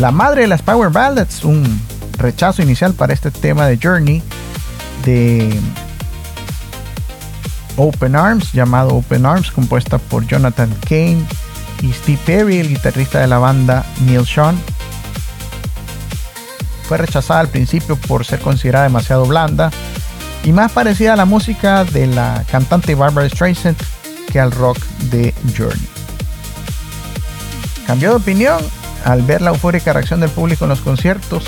la madre de las Power Ballads, un rechazo inicial para este tema de Journey de Open Arms, llamado Open Arms, compuesta por Jonathan Cain y Steve Perry, el guitarrista de la banda Neil Schon. Fue rechazada al principio por ser considerada demasiado blanda y más parecida a la música de la cantante Barbra Streisand que al rock de Journey. Cambió de opinión al ver la eufórica reacción del público en los conciertos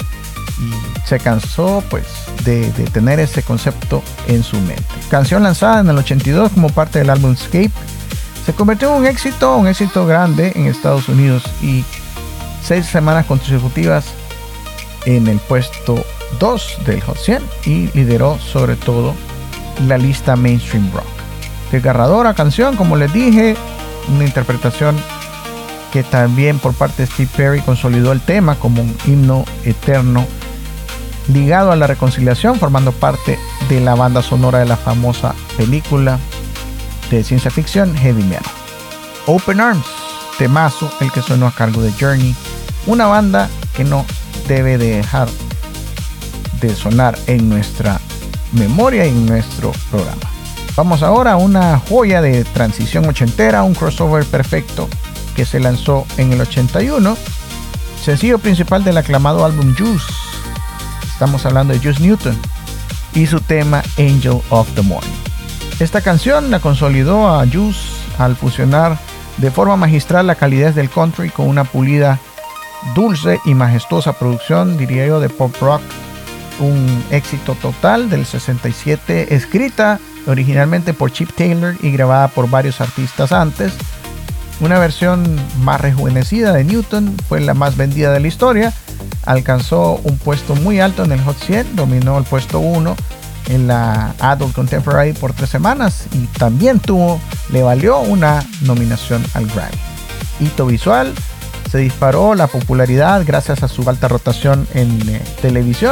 y se cansó pues de tener ese concepto en su mente. Canción lanzada en el 82 como parte del álbum Escape, se convirtió en un éxito grande en Estados Unidos y 6 semanas consecutivas en el puesto 2 del Hot 100 y lideró sobre todo la lista mainstream rock. Desgarradora canción, como les dije, una interpretación que también por parte de Steve Perry consolidó el tema como un himno eterno ligado a la reconciliación, formando parte de la banda sonora de la famosa película de ciencia ficción Heavy Metal. Open Arms, temazo el que sonó a cargo de Journey, una banda que no debe de dejar de sonar en nuestra memoria y en nuestro programa. Vamos ahora a una joya de transición ochentera, un crossover perfecto que se lanzó en el 81, sencillo principal del aclamado álbum Juice. Estamos hablando de Juice Newton y su tema Angel of the Morning. Esta canción la consolidó a Juice al fusionar de forma magistral la calidez del country con una pulida, dulce y majestuosa producción, diría yo, de pop rock. Un éxito total del 67, escrita originalmente por Chip Taylor y grabada por varios artistas antes. Una versión más rejuvenecida de Newton fue la más vendida de la historia. Alcanzó un puesto muy alto en el Hot 100, dominó el puesto 1 en la Adult Contemporary por 3 semanas y también le valió una nominación al Grammy. Hito visual, se disparó la popularidad gracias a su alta rotación en televisión,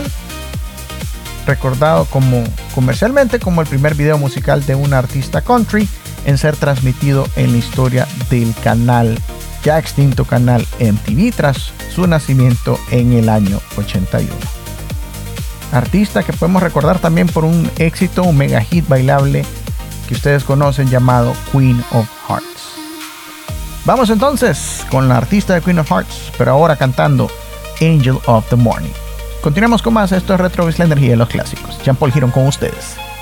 recordado comercialmente como el primer video musical de un artista country en ser transmitido en la historia del ya extinto canal MTV tras su nacimiento en el año 81. Artista que podemos recordar también por un éxito, un mega hit bailable que ustedes conocen llamado Queen of Hearts. Vamos entonces con la artista de Queen of Hearts, pero ahora cantando Angel of the Morning. Continuamos con más, esto es Retro, es la energía de los clásicos. Jean Paul Girón con ustedes.